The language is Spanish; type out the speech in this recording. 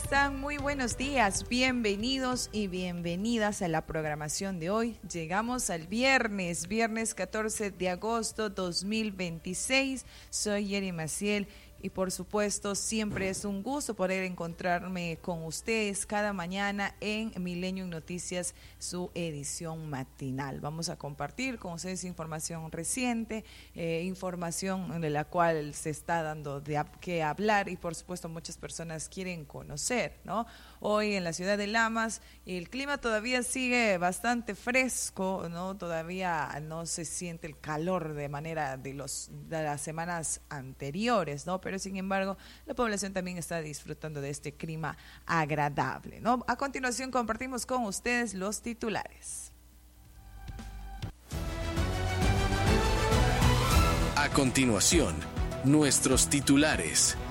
están? Muy buenos días, bienvenidos y bienvenidas a la programación de hoy. Llegamos al viernes 14 de agosto 2026. Soy Yeri Maciel y por supuesto siempre es un gusto poder encontrarme con ustedes cada mañana en Milenio Noticias, su edición matinal. Vamos a compartir con ustedes información reciente, información de la cual se está dando de qué hablar y por supuesto muchas personas quieren conocer, ¿no? Hoy en la ciudad de Lamas el clima todavía sigue bastante fresco, ¿no? Todavía no se siente el calor de manera de las semanas anteriores, ¿no? Pero sin embargo, la población también está disfrutando de este clima agradable, ¿no? A continuación compartimos con ustedes los titulares. A continuación, nuestros titulares.